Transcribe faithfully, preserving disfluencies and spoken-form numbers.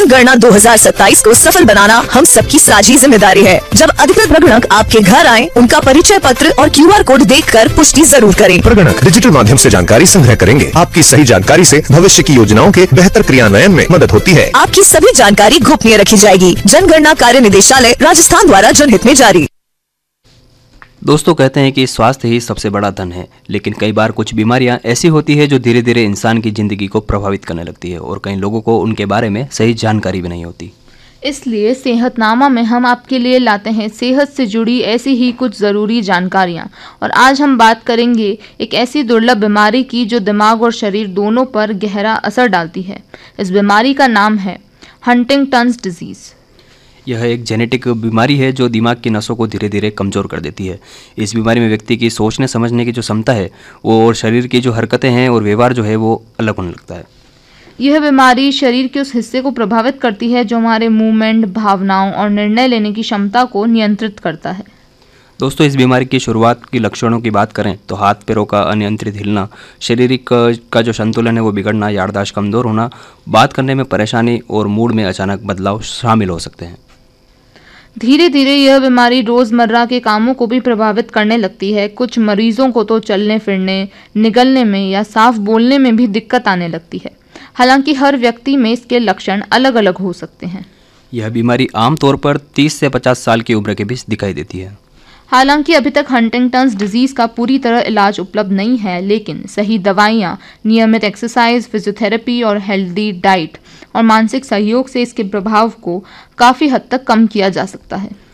जनगणना दो हज़ार सत्ताईस को सफल बनाना हम सबकी साझी जिम्मेदारी है। जब अधिकृत प्रगणक आपके घर आए, उनका परिचय पत्र और क्यू आर कोड देखकर पुष्टि जरूर करें। प्रगणक डिजिटल माध्यम से जानकारी संग्रह करेंगे। आपकी सही जानकारी से भविष्य की योजनाओं के बेहतर क्रियान्वयन में मदद होती है। आपकी सभी जानकारी गोपनीय रखी जाएगी। जनगणना कार्य निदेशालय राजस्थान द्वारा जनहित में जारी। दोस्तों, कहते हैं कि स्वास्थ्य ही सबसे बड़ा धन है, लेकिन कई बार कुछ बीमारियां ऐसी होती है जो धीरे धीरे इंसान की जिंदगी को प्रभावित करने लगती है और कई लोगों को उनके बारे में सही जानकारी भी नहीं होती। इसलिए सेहतनामा में हम आपके लिए लाते हैं सेहत से जुड़ी ऐसी ही कुछ ज़रूरी जानकारियां। और आज हम बात करेंगे एक ऐसी दुर्लभ बीमारी की जो दिमाग और शरीर दोनों पर गहरा असर डालती है। इस बीमारी का नाम है हंटिंगटन्स डिजीज़। यह एक जेनेटिक बीमारी है जो दिमाग की नसों को धीरे धीरे कमज़ोर कर देती है। इस बीमारी में व्यक्ति की सोचने समझने की जो क्षमता है वो और शरीर की जो हरकतें हैं और व्यवहार जो है वो अलग होने लगता है। यह बीमारी शरीर के उस हिस्से को प्रभावित करती है जो हमारे मूवमेंट, भावनाओं और निर्णय लेने की क्षमता को नियंत्रित करता है। दोस्तों, इस बीमारी की शुरुआत की लक्षणों की बात करें तो हाथ पैरों का अनियंत्रित हिलना, शारीरिक का जो संतुलन है वो बिगड़ना, याददाश्त कमज़ोर होना, बात करने में परेशानी और मूड में अचानक बदलाव शामिल हो सकते हैं। धीरे धीरे यह बीमारी रोज़मर्रा के कामों को भी प्रभावित करने लगती है। कुछ मरीजों को तो चलने फिरने, निगलने में या साफ बोलने में भी दिक्कत आने लगती है। हालांकि हर व्यक्ति में इसके लक्षण अलग अलग हो सकते हैं। यह बीमारी आमतौर पर तीस से पचास साल की उम्र के बीच दिखाई देती है। हालांकि अभी तक हंटिंगटन्स डिजीज़ का पूरी तरह इलाज उपलब्ध नहीं है, लेकिन सही दवाइयाँ, नियमित एक्सरसाइज, फिजियोथेरेपी और हेल्दी डाइट और मानसिक सहयोग से इसके प्रभाव को काफ़ी हद तक कम किया जा सकता है।